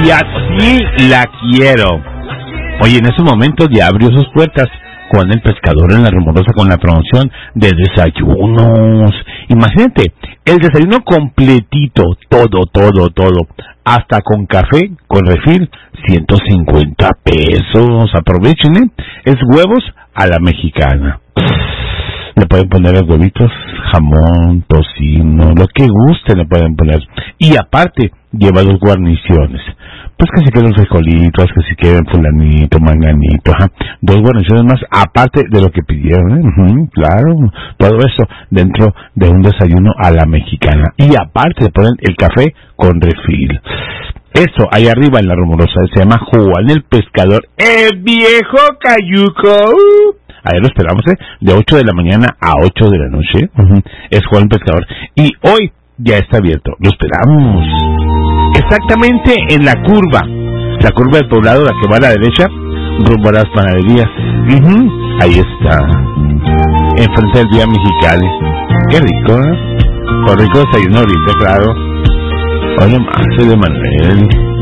Y así la quiero. Oye, en ese momento ya abrió sus puertas Juan el Pescador en La Rumorosa con la promoción de desayunos. Imagínate, el desayuno completito, todo, hasta con café, con refil, 150 pesos. Aprovechen, ¿eh? Es huevos a la mexicana. Le pueden poner los huevitos, jamón, tocino, lo que guste le pueden poner. Y aparte, lleva 2 guarniciones. Pues que si quieren frijolitos, que si quieren fulanito, manganito, 2 guarniciones más, aparte de lo que pidieron, ¿eh? Claro, todo eso dentro de un desayuno a la mexicana. Y aparte le ponen el café con refil. Eso, ahí arriba en La Rumorosa, se llama Juan el Pescador, el viejo cayuco. Ahí lo esperamos, de 8 de la mañana a 8 de la noche. Es Juan el Pescador. Y hoy ya está abierto. Lo esperamos. Exactamente en la curva del poblado, la que va a la derecha, rumbo a las panaderías. Ahí está. Enfrente del Vía Mexicali. Qué rico, ¿eh? Con rico desayuno ahorita, claro. Hola más, soy de Manuel.